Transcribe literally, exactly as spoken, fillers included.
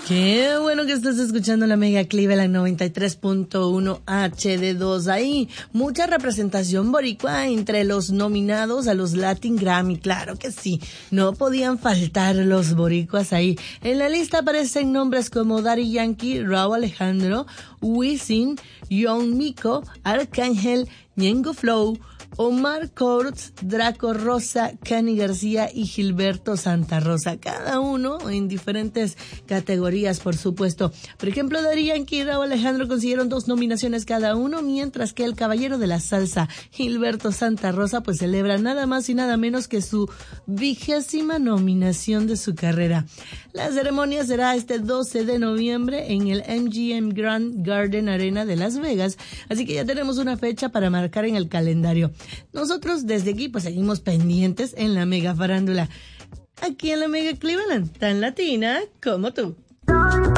Qué bueno que estás escuchando la Mega Cleveland noventa y tres punto uno H D dos. Ahí, mucha representación boricua entre los nominados a los Latin Grammy. Claro que sí, no podían faltar los boricuas ahí. En la lista aparecen nombres como Daddy Yankee, Rauw Alejandro, Wisin, Young Miko, Arcángel, Ñengo Flow, Omar Courtz, Draco Rosa, Cani García y Gilberto Santa Rosa, cada uno en diferentes categorías, por supuesto. Por ejemplo, Daddy Yankee y Rauw Alejandro consiguieron dos nominaciones cada uno, mientras que el caballero de la salsa, Gilberto Santa Rosa, pues celebra nada más y nada menos que su vigésima nominación de su carrera. La ceremonia será este doce de noviembre en el M G M Grand Garden Arena de Las Vegas, así que ya tenemos una fecha para marcar en el calendario. Nosotros desde aquí pues seguimos pendientes en la Mega Farándula, aquí en la Mega Cleveland, tan latina como tú.